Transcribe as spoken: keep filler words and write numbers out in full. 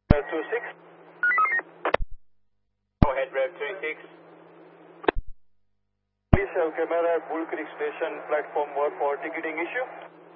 Rev two six. Go ahead, Rev two six. Please have camera at Bull Creek Station, platform one for ticketing issue.